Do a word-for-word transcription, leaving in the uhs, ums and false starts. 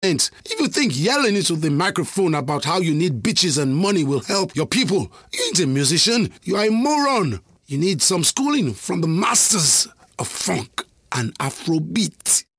If you think yelling into the microphone about how you need bitches and money will help your people, you ain't a musician, you are a moron. You need some schooling from the masters of funk and Afrobeat.